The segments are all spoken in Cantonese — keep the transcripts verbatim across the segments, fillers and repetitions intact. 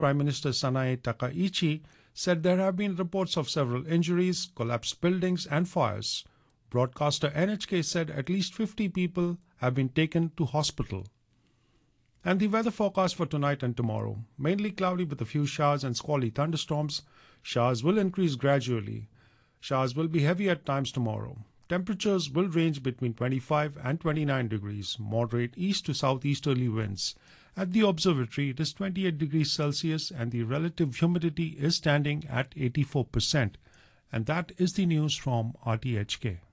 Prime Minister Sanae Takaichi said there have been reports of several injuries, collapsed buildings and fires. Broadcaster N H K said at least fifty people have been taken to hospital. And the weather forecast for tonight and tomorrow. Mainly cloudy with a few showers and squally thunderstorms. Showers will increase gradually. Showers will be heavy at times tomorrow. Temperatures will range between twenty-five and twenty-nine degrees. Moderate east to southeasterly winds. At the observatory, it is twenty-eight degrees Celsius and the relative humidity is standing at eighty-four percent. And that is the news from R T H K.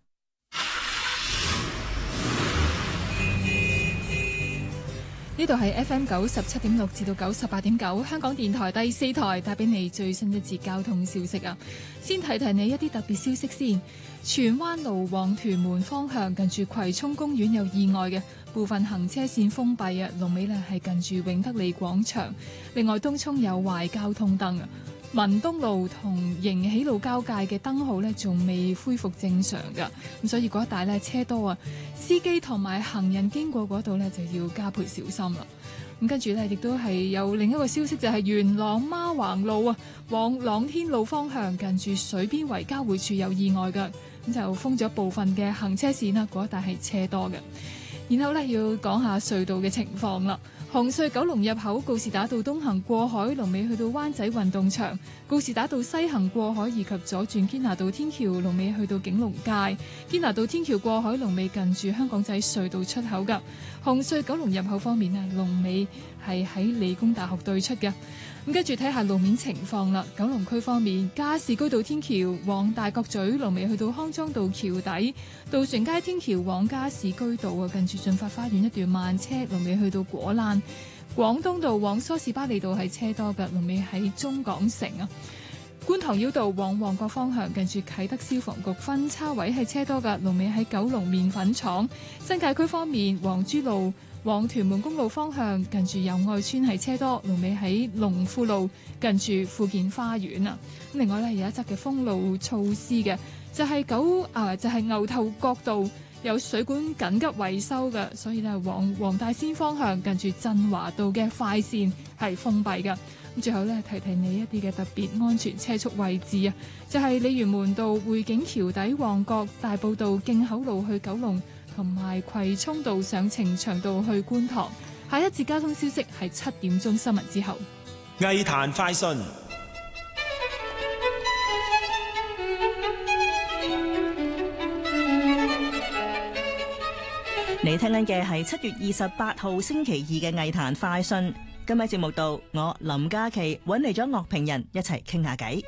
呢度係 F M 九十七點六至到九十八點九，香港電台第四台帶俾你最新一節交通消息啊！先提提你一啲特別消息先。荃灣路往屯門方向近住葵涌公園有意外嘅，部分行車線封閉啊，龍尾呢係近住永德利廣場。另外東涌有壞交通燈啊。文東路同迎喜路交界嘅燈號呢仲未恢復正常㗎，咁所以嗰一帶呢車多啊，司機同埋行人經過嗰度呢就要加倍小心啦。咁跟住呢亦都係有另一個消息，就係元朗孖橫路啊，往朗天路方向近住水邊圍交匯處有意外㗎，咁就封咗部分嘅行車線啦，嗰一帶係車多嘅。然後呢要講下隧道嘅情況啦。紅隧九龍入口告士打道東行過海，龍尾去到灣仔運動場；告士打道西行過海以及左轉堅拿道天橋，龍尾去到景隆街；堅拿道天橋過海，龍尾近住香港仔隧道出口㗎。紅隧九龍入口方面啊，龍尾係喺理工大學對出嘅。咁跟住睇下路面情況啦。九龍區方面，加士居道天橋往大角咀，龍尾去到康莊道橋底；渡船街天橋往加士居道啊，近住駿發花園一段慢車，龍尾去到果欄。廣東道往梳士巴利道係車多嘅，龍尾喺中港城啊。觀塘繞道往旺角方向，近住啟德消防局分叉位係車多嘅，龍尾喺九龍麵粉廠。新界區方面，黃珠路往屯門公路方向，近住友愛村係車多，龍尾喺龍富路近住富健花園啊。另外呢，有一則嘅封路措施嘅，就係、是、九啊就係、是、牛頭角道有水管緊急維修嘅，所以呢，往黃大仙方向近住振華道嘅快線係封閉嘅。咁最後呢，提提你一啲嘅特別安全車速位置啊，就係、是、鯉魚門道匯景橋底、旺角大埔道徑口路去九龍，同埋葵涌道上呈祥道去觀塘。下一節交通消息係七點鐘新聞之後。 藝壇快訊， 你聽緊嘅係七月二十八號星期二嘅藝壇快訊。今日節目度，我林嘉琪揾嚟咗樂評人一齊傾下偈。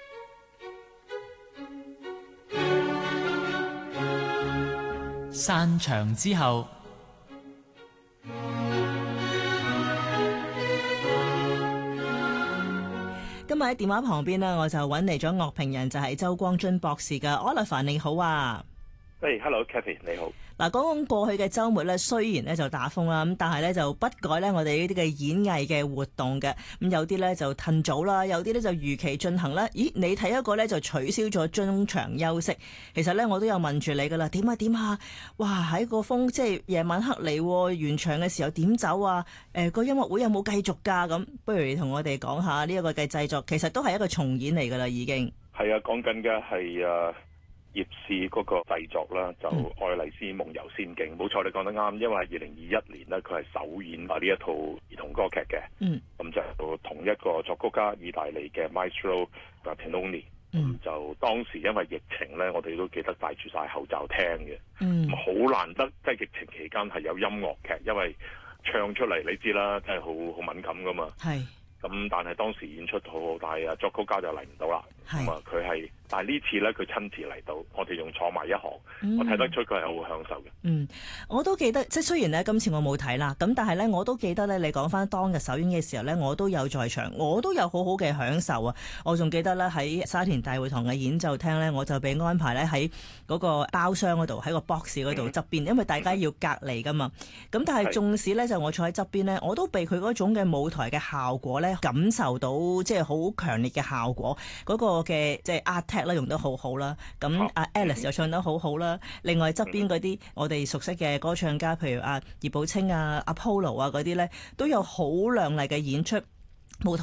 散場之後， 今日喺電話旁邊呢，我就揾嚟咗樂評人，就係周光臻博士嘅 Oliver， 你好啊！ 喂、hey, Hello，Kathy， 你好。 嗱，講講過去嘅週末咧，雖然咧就打風啦，咁但係咧就不改咧我哋呢啲嘅演藝嘅活動嘅。咁有啲咧就褪早啦，有啲咧就如期進行啦。咦，你睇一個咧就取消咗中場休息。其實咧我都有問住你噶啦，點啊點啊？哇，喺個風即係夜晚黑嚟，完場嘅時候點走啊？誒、呃，個音樂會有冇繼續㗎？咁不如你同我哋講下呢一個嘅製作，其實都係一個重演嚟㗎啦，已經。 係啊，講緊嘅係啊。葉氏嗰個製作啦，就《愛麗絲夢遊仙境》，冇錯，你講得啱，因為係二零二一年呢，佢係首演啊呢一套兒童歌劇嘅。嗯，咁就同一個作曲家意大利嘅 Maestro Tononi。嗯，就當時因為疫情咧，我哋都記得戴住晒口罩聽嘅。嗯，好難得，即係疫情期間係有音樂劇，因為唱出嚟你知啦，真係好好敏感噶嘛。係。咁但係當時演出好好，但係啊作曲家就嚟唔到啦。咁啊佢係，但係呢次咧佢親自嚟到，我哋仲坐埋一行，嗯、我睇得出佢係好享受嘅。嗯， 我都記得，即係雖然咧今次我冇睇啦，咁但係咧我都記得咧，你講翻當日首演嘅時候咧，我都有在場，我都有好好嘅享受啊！我仲記得咧喺沙田大會堂嘅演奏廳咧，我就被安排咧喺嗰個包廂嗰度，喺個 box 嗰度側邊，因為大家要隔離噶嘛。咁但係縱使咧就我坐喺側邊咧，我都被佢嗰種嘅舞台嘅效果咧感受到，即係好強烈嘅效果，嗰、嗰個嘅即係 art tech 啦用得好好啦。咁阿 Alice 又唱得好好啦。另外側邊嗰啲我哋熟悉嘅歌唱家，譬如阿葉寶清啊、阿 Polo 啊嗰啲咧，都有好亮麗嘅演出。